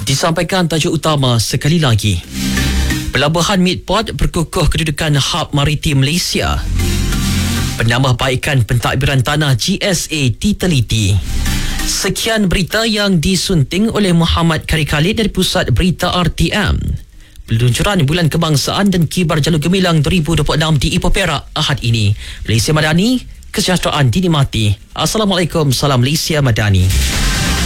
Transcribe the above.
Disampaikan tajuk utama sekali lagi. Pelabuhan Midport berkukuh kedudukan hub maritim Malaysia. Penambahbaikan pentadbiran tanah GSA diteliti. Sekian berita yang disunting oleh Muhammad Kari Khalid dari Pusat Berita RTM. Peluncuran Bulan Kebangsaan dan Kibar Jalur Gemilang 2026 di Ipoh Perak Ahad ini. Malaysia Madani, kesejahteraan dinikmati. Assalamualaikum, salam Malaysia Madani.